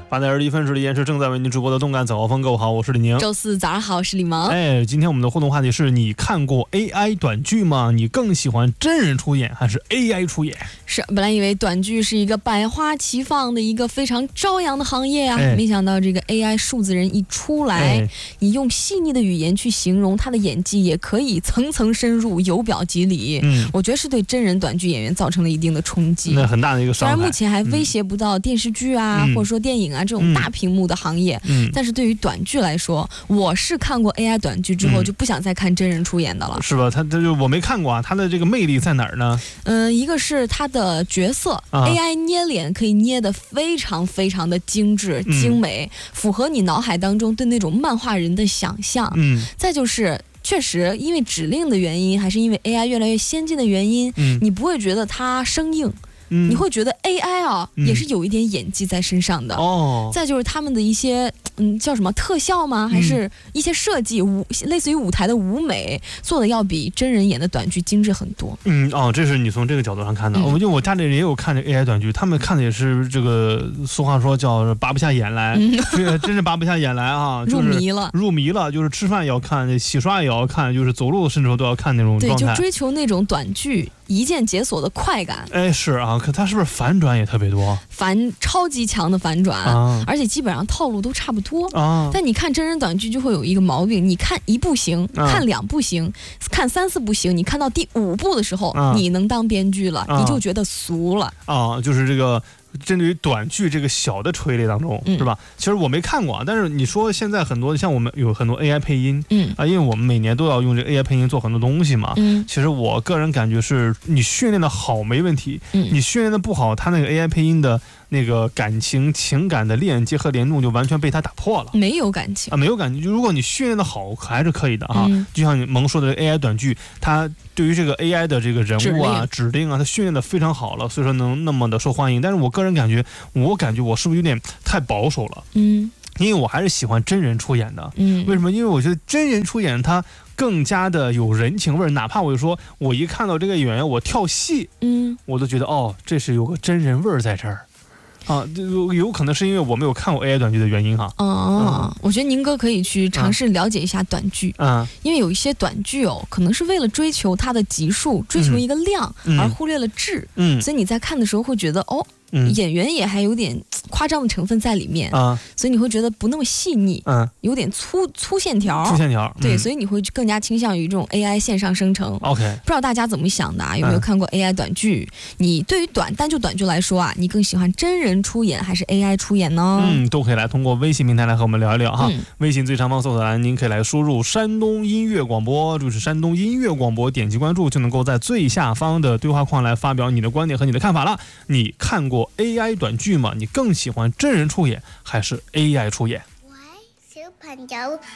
8点21分时的延时正在为您直播的动感早高峰，各位好，我是李宁。 周四早上好，我是李萌。 今天我们的互动话题是你看过 AI 短剧吗？你更喜欢真人出演还是 AI 出演？ 是，本来以为短剧是一个百花齐放的一个非常朝阳的行业啊，没想到这个 AI 数字人一出来，你用细腻的语言去形容他的演技，也可以层层深入，由表及里。我觉得是对真人短剧演员造成了一定的冲击， 那很大的一个伤害。 虽然目前还威胁不到电视剧啊，或者说电影啊这种大屏幕的行业，但是对于短剧来说，我是看过 AI 短剧之后就不想再看真人出演的了。 是吧？我没看过啊，他的这个魅力在哪儿呢？ 一个是他的角色，AI 捏脸可以捏得非常非常的精致、精美，符合你脑海当中对那种漫画人的想象。再就是确实因为指令的原因，还是因为 AI 越来越先进的原因，你不会觉得它生硬。你会觉得 AI 也是有一点演技在身上的。再就是他们的一些叫什么特效吗？还是一些设计类似于舞台的舞美做的要比真人演的短剧精致很多。 这是你从这个角度上看的。我家里人也有看这 AI 短剧，他们看的也是这个俗话说叫拔不下眼来，真是拔不下眼来啊，就是入迷了，就是吃饭也要看，洗刷也要看，就是走路甚至都要看那种状态。 对，就追求那种短剧一键解锁的快感。 是啊，可它是不是反转也特别多？ 超级强的反转，而且基本上套路都差不多。但你看真人短剧就会有一个毛病，你看1部行，看2部行，看3、4部行，你看到第5部的时候，你能当编剧了，你就觉得俗了。 就是这个。针对于短剧这个小的垂类当中，是吧？其实我没看过，但是你说现在很多像我们有很多 AI 配音，因为我们每年都要用这个 AI 配音做很多东西嘛。其实我个人感觉是你训练的好没问题，你训练的不好，它那个 AI 配音的那个情感的链接和联动就完全被它打破了， 没有感情没有感情。就如果你训练的好，还是可以的哈。就像你萌说的 AI 短剧，它对于这个 AI 的这个人物啊、指令啊，它训练的非常好了，所以说能那么的受欢迎。但是我个人感觉，我是不是有点太保守了？因为我还是喜欢真人出演的。为什么？因为我觉得真人出演它更加的有人情味儿。哪怕我就说我一看到这个演员我跳戏，我都觉得这是有个真人味儿在这儿。有可能是因为我没有看过 AI 短剧的原因哈。 我觉得宁哥可以去尝试了解一下短剧，因为有一些短剧可能是为了追求它的集数，追求一个量，而忽略了质，所以你在看的时候会觉得演员也还有点夸张的成分在里面，所以你会觉得不那么细腻，有点粗线条。对，所以你会更加倾向于这种 AI 线上生成。不知道大家怎么想的啊？有没有看过 AI 短剧？你对于单就短剧来说啊，你更喜欢真人出演还是 AI 出演呢？ 都可以来通过微信平台来和我们聊一聊哈。微信最上方搜索栏您可以来输入山东音乐广播，就是山东音乐广播，点击关注就能够在最下方的对话框来发表你的观点和你的看法了。你看过AI 短剧吗？你更喜欢真人出演还是 AI 出演？ 喂，小朋友，